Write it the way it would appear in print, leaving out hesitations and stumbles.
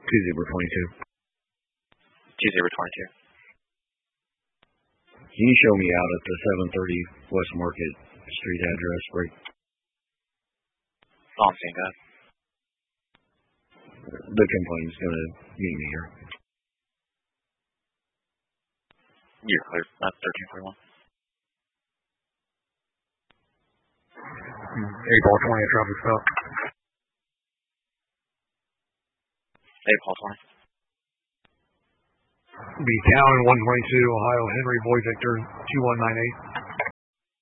2-0-22. 2-0-22. Can you show me out at the 730 West Market Street address, break? I'm seeing that. The complaint's going to meet me here. You're clear. That's 1341. April 20th, traffic stop. April 20. Be Town 122, Ohio, Henry Boy Victor 2198.